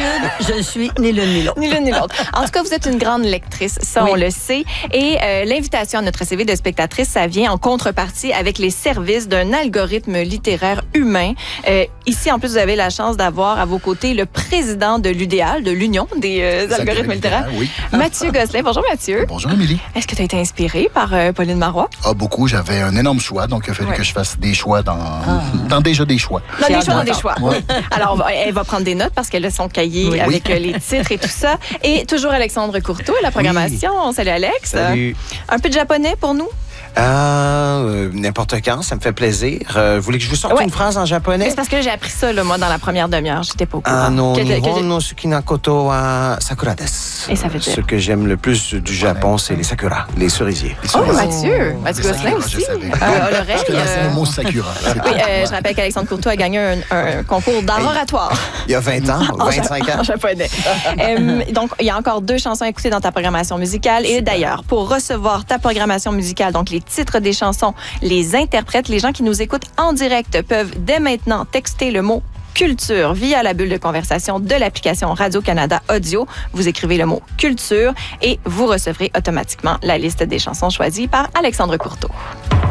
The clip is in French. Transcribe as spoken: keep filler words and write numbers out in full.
je ne suis ni l'une ni l'autre. Ni l'une ni l'autre. En tout cas, vous êtes une grande lectrice, ça, oui. on le sait. Et euh, l'invitation à notre C V de spectatrice, ça vient en contrepartie avec les services d'un algorithme littéraire humain. Euh, ici, en plus, vous avez la chance d'avoir à vos côtés le président de l'U D A L, de l'Union des euh, algorithmes littéraires, oui. Mathieu Gosselin. Bonjour, Mathieu. Bonjour, Émilie. Est-ce que tu as été inspiré par euh, Pauline Marois? Ah, beaucoup. J'avais un énorme choix, donc il a fallu ouais. que je fasse des choix dans, ah. dans déjà des choix. Dans des choix, dans des choix. Ouais. Alors, on va, elle va prendre des notes parce qu'elle a son cahier oui. avec oui. les titres et tout ça. Et toujours Alexandre Courteau, la programmation. Oui. Salut, Alex. Salut. Un peu de japonais pour nous? Euh, n'importe quand, ça me fait plaisir. Euh, vous voulez que je vous sorte ouais. une phrase en japonais? C'est parce que là, j'ai appris ça, là, moi, dans la première demi-heure. J'étais pas au courant. Ah non, que, Nihon que... no suki na koto wa sakura desu. Et ça veut dire? Ce que j'aime le plus du Japon, c'est les sakuras, les cerisiers. Les oh, cerisiers. Mathieu! Mathieu Gosselin aussi. Euh, l'oreille. Je connaissais le mot sakura. Oui, euh, je rappelle qu'Alexandre Courteau a gagné un, un concours d'art hey, oratoire. Il y a vingt ans, vingt-cinq ans. En japonais. euh, donc, il y a encore deux chansons à écouter dans ta programmation musicale. Et d'ailleurs, pour recevoir ta programmation musicale, donc les titres des chansons, les interprètes, les gens qui nous écoutent en direct peuvent dès maintenant texter le mot culture via la bulle de conversation de l'application Radio-Canada Audio. Vous écrivez le mot culture et vous recevrez automatiquement la liste des chansons choisies par Alexandre Courteau.